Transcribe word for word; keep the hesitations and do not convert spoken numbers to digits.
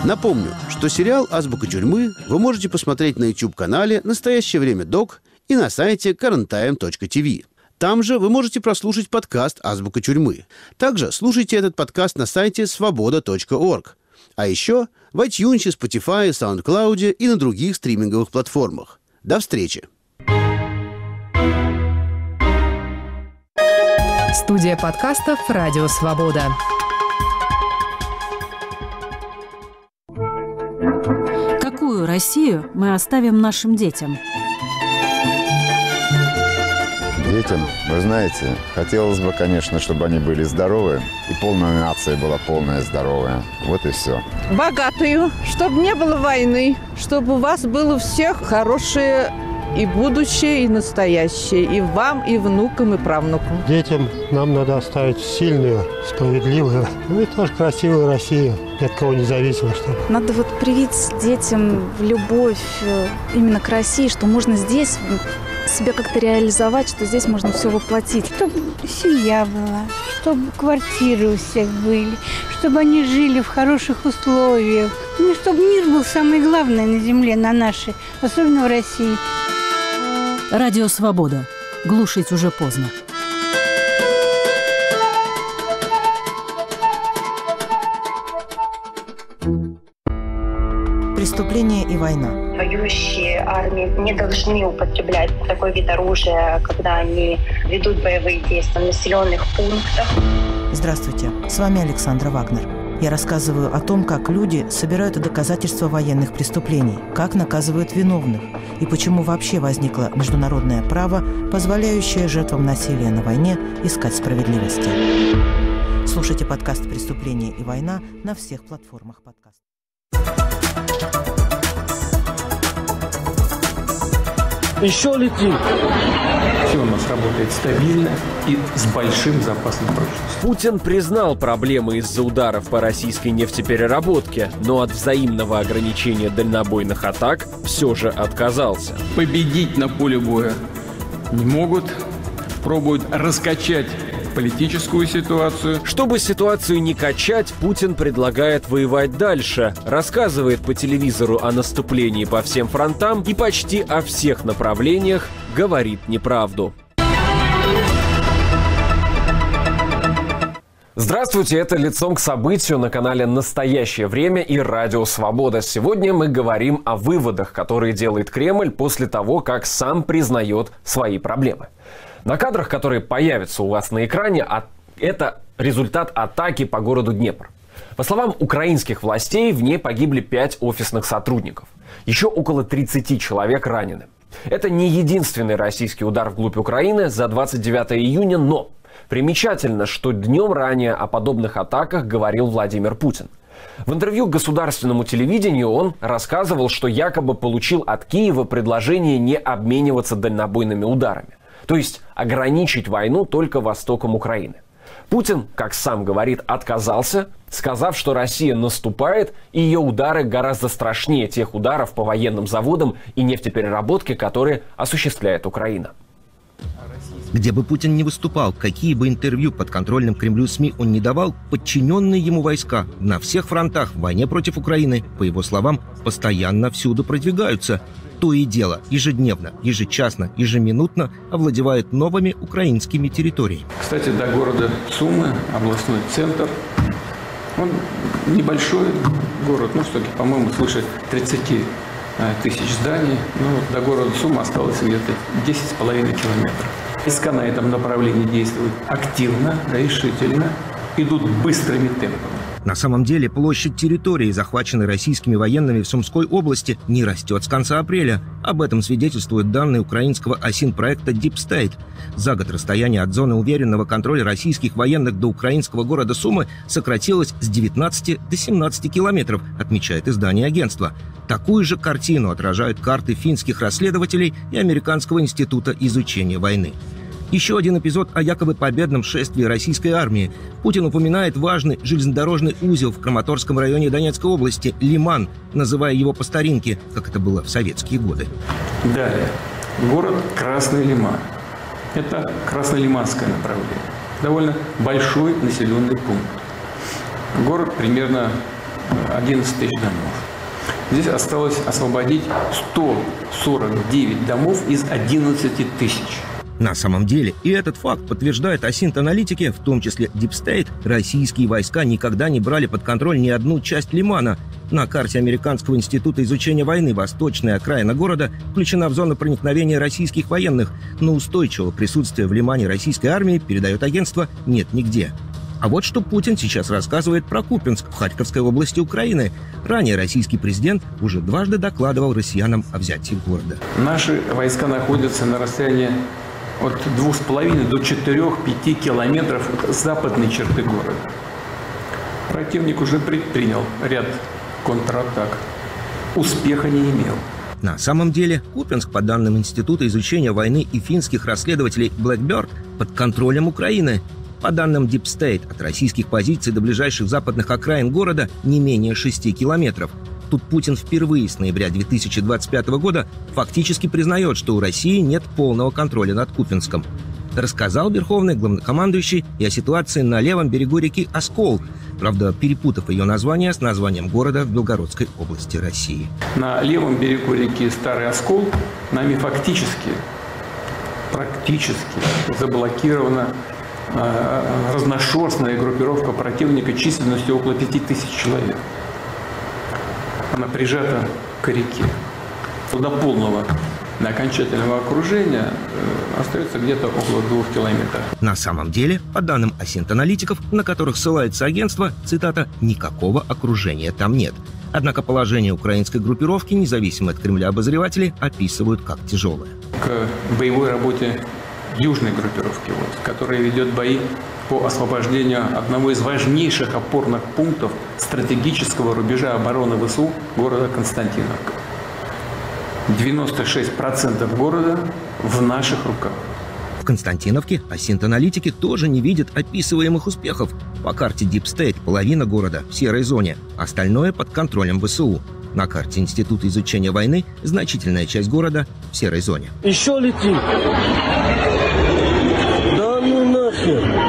Напомню, что сериал «Азбука тюрьмы» вы можете посмотреть на YouTube-канале «Настоящее время док» и на сайте карент тайм точка ти ви. Там же вы можете прослушать подкаст «Азбука тюрьмы». Также слушайте этот подкаст на сайте свобода точка орг. А еще в iTunes, Spotify, SoundCloud и на других стриминговых платформах. До встречи! Студия подкастов «Радио Свобода». Какую Россию мы оставим нашим детям? Детям, вы знаете, хотелось бы, конечно, чтобы они были здоровы, и полная нация была полная здоровая. Вот и все. Богатую, чтобы не было войны, чтобы у вас было у всех хорошее и будущее, и настоящее, и вам, и внукам, и правнукам. Детям нам надо оставить сильную, справедливую, ну и тоже красивую Россию, ни от кого не зависимо. Чтобы... Надо вот привить детям любовь именно к России, что можно здесь себя как-то реализовать, что здесь можно все воплотить. Чтобы семья была, чтобы квартиры у всех были, чтобы они жили в хороших условиях. Ну, чтобы мир был самое главное на земле, на нашей, особенно в России. Радио Свобода. Глушить уже поздно. Преступление и война. Воюющие армии не должны употреблять такой вид оружия, когда они ведут боевые действия в населенных пунктах. Здравствуйте, с вами Александра Вагнер. Я рассказываю о том, как люди собирают доказательства военных преступлений, как наказывают виновных и почему вообще возникло международное право, позволяющее жертвам насилия на войне искать справедливости. Слушайте подкаст «Преступление и война» на всех платформах подкастов. Еще летим. Все у нас работает стабильно и с большим запасом прочности. Путин признал проблемы из-за ударов по российской нефтепереработке, но от взаимного ограничения дальнобойных атак все же отказался. Победить на поле боя не могут, пробуют раскачать политическую ситуацию. Чтобы ситуацию не качать, Путин предлагает воевать дальше, рассказывает по телевизору о наступлении по всем фронтам и почти о всех направлениях говорит неправду. Здравствуйте, это «Лицом к событию» на канале «Настоящее время» и «Радио Свобода». Сегодня мы говорим о выводах, которые делает Кремль после того, как сам признает свои проблемы. На кадрах, которые появятся у вас на экране, это результат атаки по городу Днепр. По словам украинских властей, в ней погибли пять офисных сотрудников. Еще около тридцати человек ранены. Это не единственный российский удар вглубь Украины за двадцать девятое июня, но примечательно, что днем ранее о подобных атаках говорил Владимир Путин. В интервью государственному телевидению он рассказывал, что якобы получил от Киева предложение не обмениваться дальнобойными ударами. То есть ограничить войну только востоком Украины. Путин, как сам говорит, отказался, сказав, что Россия наступает, и ее удары гораздо страшнее тех ударов по военным заводам и нефтепереработке, которые осуществляет Украина. Где бы Путин ни выступал, какие бы интервью подконтрольным Кремлю СМИ он не давал, подчиненные ему войска на всех фронтах в войне против Украины, по его словам, постоянно всюду продвигаются. То и дело, ежедневно, ежечасно, ежеминутно овладевает новыми украинскими территориями. Кстати, до города Сумы, областной центр, он небольшой город, ну, что-то, по-моему, свыше тридцати тысяч зданий. Ну, вот до города Сумы осталось где-то десять с половиной километров. Войска на этом направлении действуют активно, решительно, идут быстрыми темпами. На самом деле площадь территории, захваченной российскими военными в Сумской области, не растет с конца апреля. Об этом свидетельствуют данные украинского ОСИН-проекта Deep State. За год расстояние от зоны уверенного контроля российских военных до украинского города Сумы сократилось с девятнадцати до семнадцати километров, отмечает издание агентства. Такую же картину отражают карты финских расследователей и Американского института изучения войны. Еще один эпизод о якобы победном шествии российской армии. Путин упоминает важный железнодорожный узел в Краматорском районе Донецкой области – Лиман, называя его по старинке, как это было в советские годы. Далее. Город Красный Лиман. Это краснолиманское направление. Довольно большой населенный пункт. Город примерно одиннадцать тысяч домов. Здесь осталось освободить сто сорок девять домов из одиннадцати тысяч. На самом деле, и этот факт подтверждает осинт-аналитики, в том числе Deep State, российские войска никогда не брали под контроль ни одну часть Лимана. На карте Американского института изучения войны восточная окраина города включена в зону проникновения российских военных, но устойчивого присутствия в Лимане российской армии, передает агентство, нет нигде. А вот что Путин сейчас рассказывает про Купянск в Харьковской области Украины. Ранее российский президент уже дважды докладывал россиянам о взятии города. Наши войска находятся на расстоянии от двух с половиной до четырёх-пяти километров от западной черты города. Противник уже предпринял ряд контратак. Успеха не имел. На самом деле, Купянск, по данным Института изучения войны и финских расследователей Blackbird, под контролем Украины. По данным Deep State, от российских позиций до ближайших западных окраин города не менее шести километров. Тут Путин впервые с ноября две тысячи двадцать пятого года фактически признает, что у России нет полного контроля над Купянском. Рассказал верховный главнокомандующий и о ситуации на левом берегу реки Оскол, правда, перепутав ее название с названием города в Белгородской области России. На левом берегу реки Старый Оскол нами фактически, практически заблокирована э, разношерстная группировка противника численностью около пяти тысяч человек. Она прижата к реке. До полного до окончательного окружения э, остается где-то около двух километров. На самом деле, по данным осинт-аналитиков, на которых ссылается агентство, цитата, «никакого окружения там нет». Однако положение украинской группировки, независимо от Кремля обозреватели, описывают как тяжелое. К боевой работе южной группировки, вот, которая ведет бои по освобождению одного из важнейших опорных пунктов стратегического рубежа обороны ВСУ города Константиновка. девяносто шесть процентов города в наших руках. В Константиновке осинт-аналитики тоже не видят описываемых успехов. По карте Deep State половина города в серой зоне, остальное под контролем ВСУ. На карте Института изучения войны значительная часть города в серой зоне. Еще летим. Да ну нахер.